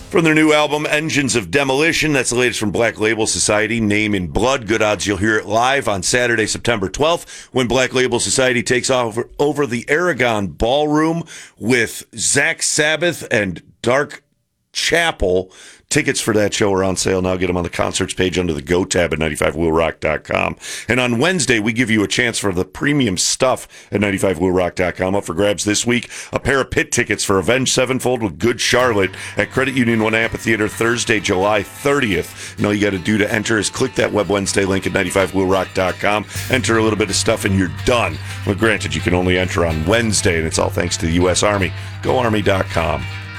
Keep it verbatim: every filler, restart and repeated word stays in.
From their new album, Engines of Demolition. That's the latest from Black Label Society, Name in Blood. Good odds you'll hear it live on Saturday, September twelfth, when Black Label Society takes over, over the Aragon Ballroom with Zach Sabbath and Dark Chapel. Tickets for that show are on sale now. Get them on the concerts page under the Go tab at ninety-five wheel rock dot com. And on Wednesday, we give you a chance for the premium stuff at ninety-five wheel rock dot com. Up for grabs this week, a pair of pit tickets for Avenged Sevenfold with Good Charlotte at Credit Union One Amphitheater Thursday, July thirtieth. And all you got to do to enter is click that Web Wednesday link at ninety-five wheel rock dot com. Enter a little bit of stuff and you're done. Well, granted, you can only enter on Wednesday, and it's all thanks to the U S Army. Go Army dot com.